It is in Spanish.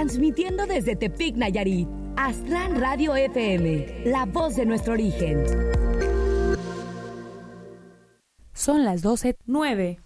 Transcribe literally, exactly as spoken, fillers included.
transmitiendo desde Tepic, Nayarit. Aztlán Radio F M, la voz de nuestro origen. Son las doce nueve.